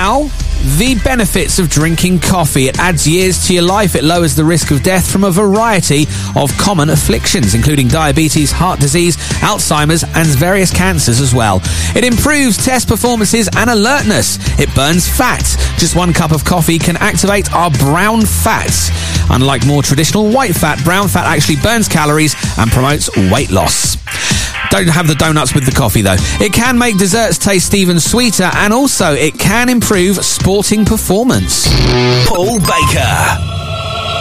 Now, the benefits of drinking coffee. It adds years to your life. It lowers the risk of death from a variety of common afflictions, including diabetes, heart disease, Alzheimer's, and various cancers as well. It improves test performances and alertness. It burns fat. Just 1 cup of coffee can activate our brown fats. Unlike more traditional white fat, brown fat actually burns calories and promotes weight loss. Don't have the donuts with the coffee, though. It can make desserts taste even sweeter, and also it can improve sporting performance. Paul Baker.